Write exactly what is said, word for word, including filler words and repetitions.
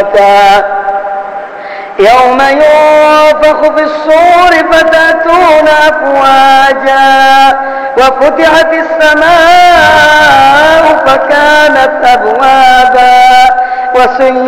الموتى يوم ينفخ في الصور فتأتون أفواجا وفتحت السماء فكانت أبوابا وسيرت